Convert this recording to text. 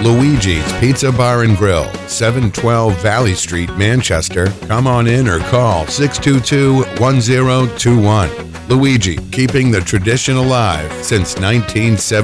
Luigi's Pizza Bar and Grill, 712 Valley Street, Manchester. Come on in or call 622-1021. Luigi, keeping the tradition alive since 1970.